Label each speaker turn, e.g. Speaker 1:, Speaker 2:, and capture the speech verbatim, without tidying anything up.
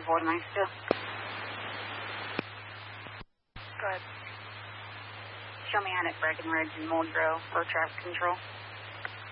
Speaker 1: four nine still.
Speaker 2: Go ahead.
Speaker 1: Show me out at Breckenridge and Muldrow for traffic control.